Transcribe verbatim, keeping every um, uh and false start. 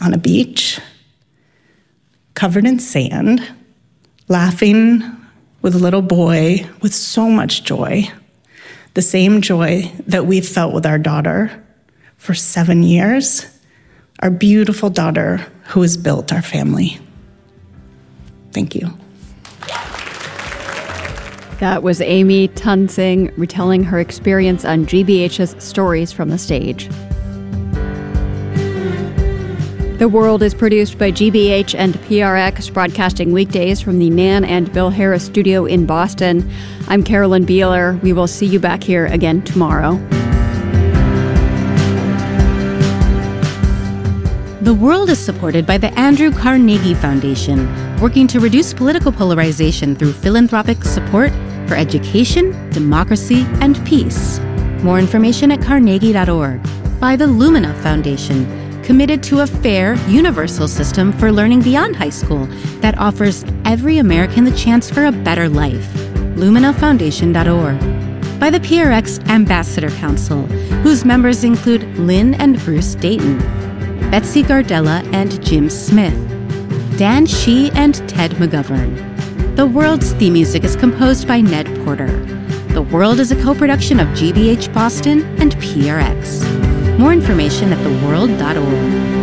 on a beach, covered in sand, laughing with a little boy with so much joy, the same joy that we've felt with our daughter for seven years, our beautiful daughter who has built our family. Thank you. That was Amy Tunsing retelling her experience on G B H's Stories from the Stage. The World is produced by G B H and P R X, broadcasting weekdays from the Nan and Bill Harris studio in Boston. I'm Carolyn Beeler. We will see you back here again tomorrow. The World is supported by the Andrew Carnegie Foundation, working to reduce political polarization through philanthropic support for education, democracy, and peace. More information at carnegie dot org. By the Lumina Foundation, committed to a fair, universal system for learning beyond high school that offers every American the chance for a better life. lumina foundation dot org. By the P R X Ambassador Council, whose members include Lynn and Bruce Dayton, Betsy Gardella and Jim Smith, Dan Shee and Ted McGovern. The World's theme music is composed by Ned Porter. The World is a co-production of G B H Boston and P R X. More information at the world dot org.